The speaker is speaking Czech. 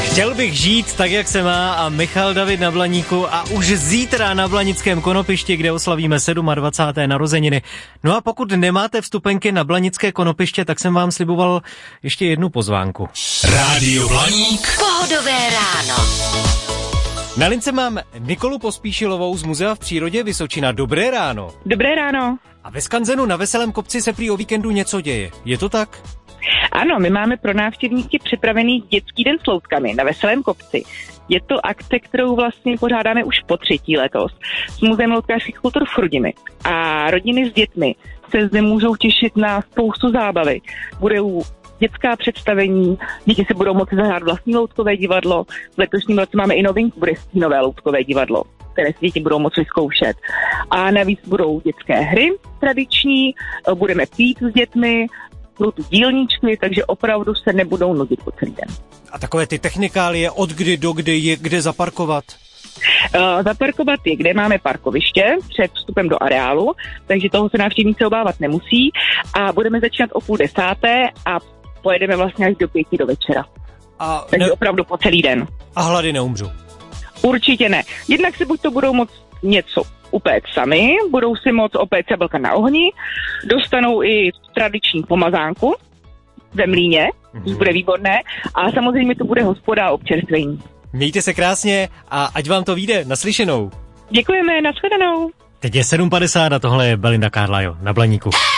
Chtěl bych žít tak, jak se má a Michal David na Blaníku a už zítra na Blanickém konopišti, kde oslavíme 27. narozeniny. No a pokud nemáte vstupenky na Blanické konopiště, tak jsem vám sliboval ještě jednu pozvánku. Rádio Blaník. Pohodové ráno. Na lince mám Nikolu Pospíšilovou z Muzea v přírodě Vysočina. Dobré ráno. Dobré ráno. A ve Skanzenu na Veselém kopci se prý o víkendu něco děje. Je to tak? Ano, my máme pro návštěvníky připravený dětský den s loutkami na Veselém kopci. Je to akce, kterou vlastně pořádáme už po 3. letos s Muzeem loutkářských kultur v Chrudimi. A rodiny s dětmi se zde můžou těšit na spoustu zábavy. Budou dětská představení, děti se budou moci zahrát vlastní loutkové divadlo. V letošním roce máme i novinku, bude stínové loutkové divadlo, které si děti budou moci zkoušet. A navíc budou dětské hry tradiční, budeme pít s dětmi, budou tu dílničky, takže opravdu se nebudou nudit po celý den. A takové ty technikálie, od kdy do kdy je kde zaparkovat? Zaparkovat je, kde máme parkoviště před vstupem do areálu, takže toho se návštěvníci obávat nemusí. A budeme začínat o 9:30 a pojedeme vlastně až do 5 do večera. Takže opravdu po celý den. A hlady neumřu? Určitě ne. Jednak si buď to budou moct něco upéct sami, budou si moct opéct jablka na ohni, dostanou i tradiční pomazánku ve mlýně, což bude výborné, a samozřejmě to bude hospoda a občerstvení. Mějte se krásně a ať vám to vyjde. Naslyšenou. Děkujeme, nashledanou. Teď je 7:50 a tohle je Belinda Carlisle na Blaníku.